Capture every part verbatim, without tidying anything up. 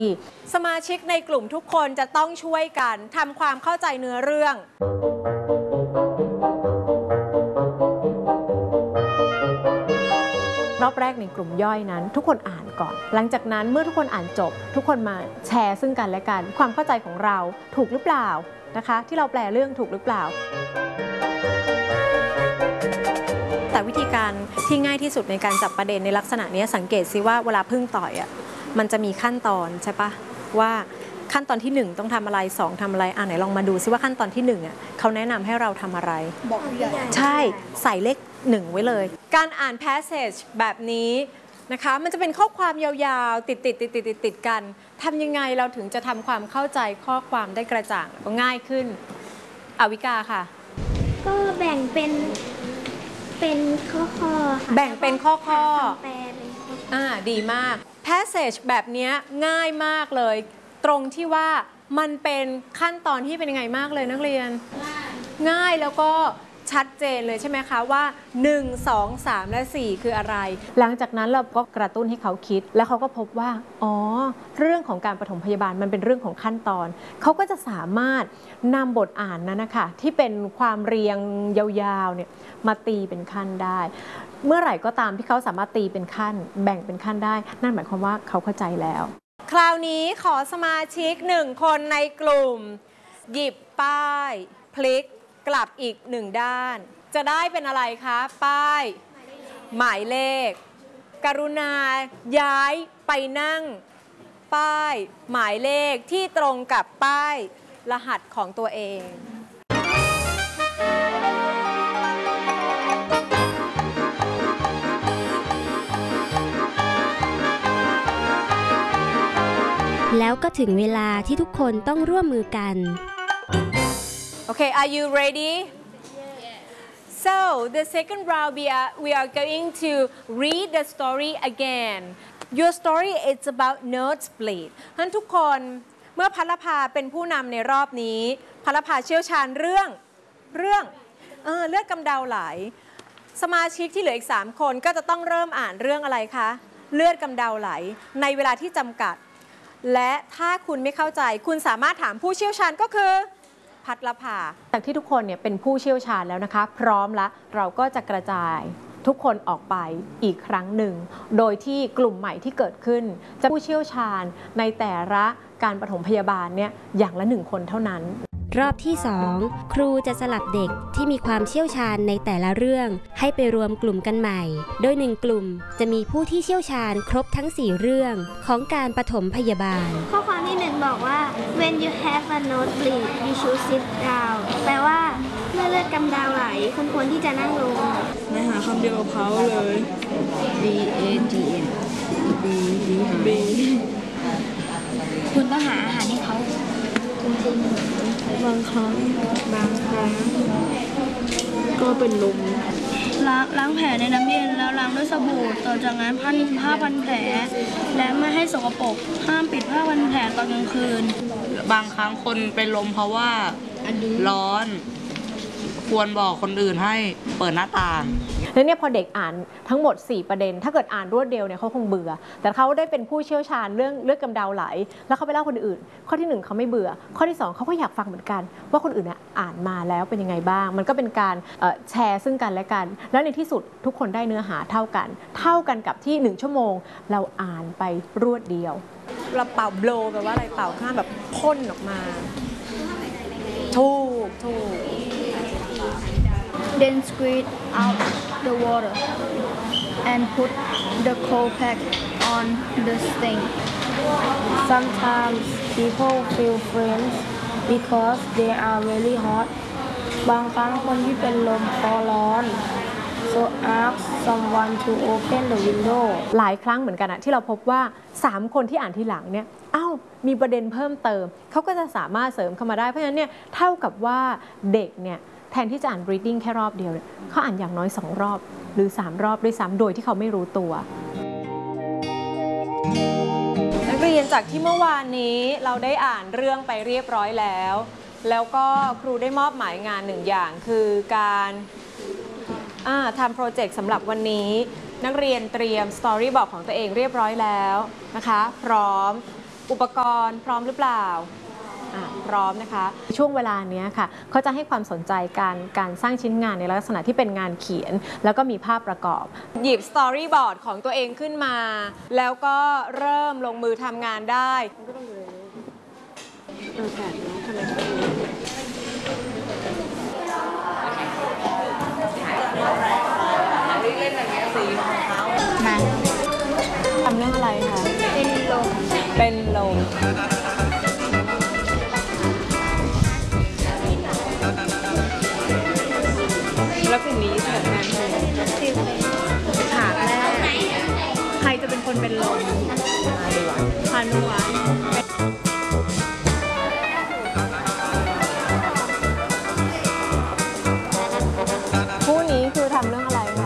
สมาชิกในกลุ่มทุกคนจะต้องช่วยกันทำความเข้าใจเนื้อเรื่องรอบแรกในกลุ่มย่อยนั้นทุกคนอ่านก่อนหลังจากนั้นเมื่อทุกคนอ่านจบทุกคนมาแชร์ซึ่งกันและกันความเข้าใจของเราถูกหรือเปล่านะคะที่เราแปลเรื่องถูกหรือเปล่าแต่วิธีการที่ง่ายที่สุดในการจับประเด็นในลักษณะนี้สังเกตซิว่าเวลาพึ่งต่อยอ่ะมันจะมีขั้นตอนใช่ปะว่าขั้นตอนที่หนึ่งต้องทำอะไรสองทำอะไรอ่าไหนลองมาดูซิว่าขั้นตอนที่หนึ่งอ่ะเขาแนะนำให้เราทำอะไรบอกใช่ใส่เลขหนึ่งไว้เลยการอ่าน passage แบบนี้นะคะมันจะเป็นข้อความยาวๆติดติดติดติดติดติดกันทำยังไงเราถึงจะทำความเข้าใจข้อความได้กระจ่างก็ง่ายขึ้นอวิกาค่ะก็แบ่งเป็นเป็นข้อๆค่ะแบ่งเป็นข้อข้อแปลเป็นข้ออ่าดีมาก passage แบบนี้ง่ายมากเลยตรงที่ว่ามันเป็นขั้นตอนที่เป็นยังไงมากเลยนักเรียนง่ายแล้วก็ชัดเจนเลยใช่ไหมคะว่าหนึ่ง สอง สาม และ สี่คืออะไรหลังจากนั้นเราก็กระตุ้นให้เขาคิดแล้วเขาก็พบว่าอ๋อเรื่องของการปฐมพยาบาลมันเป็นเรื่องของขั้นตอนเขาก็จะสามารถนำบทอ่านนั้นนะคะที่เป็นความเรียงยาวๆเนี่ยมาตีเป็นขั้นได้เมื่อไหร่ก็ตามที่เขาสามารถตีเป็นขั้นแบ่งเป็นขั้นได้นั่นหมายความว่าเขาเข้าใจแล้วคราวนี้ขอสมาชิกหนึ่งคนในกลุ่มหยิบป้ายพลิกกลับอีกหนึ่งด้านจะได้เป็นอะไรคะป้ายหมายเลขกรุณาย้ายไปนั่งป้ายหมายเลขที่ตรงกับป้ายรหัสของตัวเองแล้วก็ถึงเวลาที่ทุกคนต้องร่วมมือกัน Okay, are you ready? So the second round we are we are going to read the story again. Your story is about nosebleed. ท่านทุกคนเมื่อพัลภาเป็นผู้นำในรอบนี้พัลภาเชี่ยวชาญเรื่องเรื่องเออเลือดกำเดาไหลสมาชิกที่เหลืออีกสามคนก็จะต้องเริ่มอ่านเรื่องอะไรคะเลือดกำเดาไหลในเวลาที่จำกัดและถ้าคุณไม่เข้าใจคุณสามารถถามผู้เชี่ยวชาญก็คือพัทรภาจากที่ทุกคนเนี่ยเป็นผู้เชี่ยวชาญแล้วนะคะพร้อมแล้วเราก็จะกระจายทุกคนออกไปอีกครั้งหนึ่งโดยที่กลุ่มใหม่ที่เกิดขึ้นจะผู้เชี่ยวชาญในแต่ละการปฐมพยาบาลเนี่ยอย่างละหนึ่งคนเท่านั้นรอบที่สองครูจะสลับเด็กที่มีความเชี่ยวชาญในแต่ละเรื่องให้ไปรวมกลุ่มกันใหม่โดยหนึ่งกลุ่มจะมีผู้ที่เชี่ยวชาญครบทั้งสี่เรื่องของการปฐมพยาบาลข้อความที่หนึ่งบอกว่า when you have a nosebleed you should sit down แปลว่าเมื่อเลือดกำเดาไหลคุณควรที่จะนั่งลงในหาคำเดียวกับเขาเลย B A T N B B คุณต้องหาอาหารให้เขาบางครั้งบางครั้งก็เป็นลมล้างล้างแผลในน้ำเย็นแล้วล้างด้วยสบู่ต่อจากนั้นพันผ้าพันแผลและไม่ให้สกปรกห้ามปิดผ้าพันแผลตอนกลางคืนบางครั้งคนเป็นลมเพราะว่าร้อนควรบอกคนอื่นให้เปิดหน้าต่างแล้วเนี่ยพอเด็กอ่านทั้งหมดสี่ประเด็นถ้าเกิดอ่านรวดเดียวเนี่ยเขาคงเบื่อแต่เขาได้เป็นผู้เชี่ยวชาญเรื่องเลือดกำเดาไหลแล้วเขาไปเล่าคนอื่นข้อที่หนึ่งเขาไม่เบื่อข้อที่สองเขาก็อยากฟังเหมือนกันว่าคนอื่นอ่านมาแล้วเป็นยังไงบ้างมันก็เป็นการแชร์ซึ่งกันและกันแล้วในที่สุดทุกคนได้เนื้อหาเท่ากันเท่ากันกับที่หนึ่งชั่วโมงเราอ่านไปรวดเดียวเราเป่าโบลแปลว่าอะไรเป่าข้างแบบพ่นออกมาถูกถูก Then squeeze out the water and put the cold pack on the stain. Sometimes people feel faint because they are very hot. บางครั้งคนที่เป็นลมเพราะร้อน so ask someone to open the window. หลายครั้งเหมือนกันอะที่เราพบว่าสามคนที่อ่านทีหลังเนี่ยอ้าวมีประเด็นเพิ่มเติมเขาก็จะสามารถเสริมเข้ามาได้เพราะฉะนั้นเนี่ยเท่ากับว่าเด็กเนี่ยแทนที่จะอ่าน reading แค่รอบเดียวเนี่ยเขาอ่านอย่างน้อยสองรอบหรือสามรอบด้วยซ้ำโดยที่เขาไม่รู้ตัวนักเรียนจากที่เมื่อวานนี้เราได้อ่านเรื่องไปเรียบร้อยแล้วแล้วก็ครูได้มอบหมายงานหนึ่งอย่างคือการทำโปรเจกต์สำหรับวันนี้นักเรียนเตรียมสตอรี่บอร์ดของตัวเองเรียบร้อยแล้วนะคะพร้อมอุปกรณ์พร้อมหรือเปล่าอ่ะพร้อมนะคะช่วงเวลานี้ค่ะเขาจะให้ความสนใจการการสร้างชิ้นงานในลักษณะที่เป็นงานเขียนแล้วก็มีภาพประกอบ หยิบสตอรี่บอร์ดของตัวเองขึ้นมา แล้วก็เริ่มลงมือทำงานได้ทำเรื่องอะไรคะเป็นลมเป็นลมแล้วสิ่งนี้เกิดงานคือฉากแรกใครจะเป็นคนเป็นลมมาดีกว่าพานุวัฒน์คู่นี้คือทำเรื่องอะไรคะ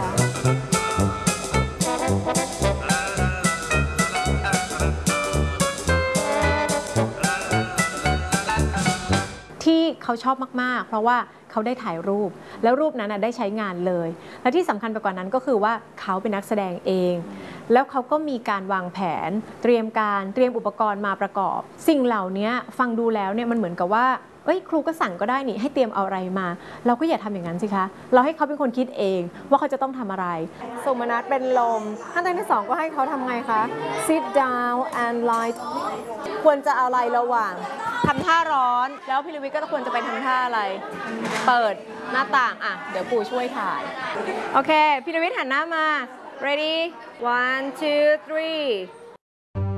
ที่เขาชอบมากๆเพราะว่าเขาได้ถ่ายรูปแล้วรูปนั้นได้ใช้งานเลยและที่สำคัญไปกว่านั้นก็คือว่าเขาเป็นนักแสดงเองแล้วเขาก็มีการวางแผนเตรียมการเตรียมอุปกรณ์มาประกอบสิ่งเหล่านี้ฟังดูแล้วเนี่ยมันเหมือนกับว่าเอ้ยครูก็สั่งก็ได้นี่ให้เตรียมเอาอะไรมาเราก็อย่าทำอย่างนั้นสิคะเราให้เขาเป็นคนคิดเองว่าเขาจะต้องทำอะไรสมนัสเป็นลมขั้นตอนที่สองก็ให้เขาทำไงคะ sit down and light ควรจะเอาอะไรระหว่างทำท่าร้อนแล้วพิรวิทย์ก็ควรจะไปทำท่าอะไรเปิดหน้าต่างอ่ะเดี๋ยวปู่ช่วยถ่ายโอเคพิรวิทย์หันหน้ามา ready one two three